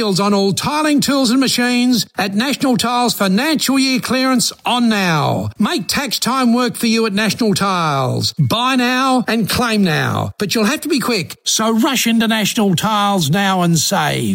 deals on all tiling tools and machines at National Tiles financial year clearance on now. Make tax time work for you at National Tiles. Buy now and claim now. But you'll have to be quick, so rush into National Tiles now and save.